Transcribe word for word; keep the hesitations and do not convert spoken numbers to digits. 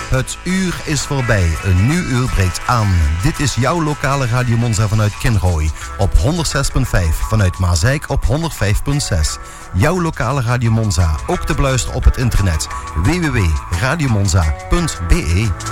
Het uur is voorbij. Een nieuw uur breekt aan. Dit is jouw lokale Radio Monza vanuit Kinrooi. Op honderdzes komma vijf. Vanuit Maasijk op honderdvijf komma zes. Jouw lokale Radio Monza. Ook te beluisteren op het internet. w w w punt radio monza punt b e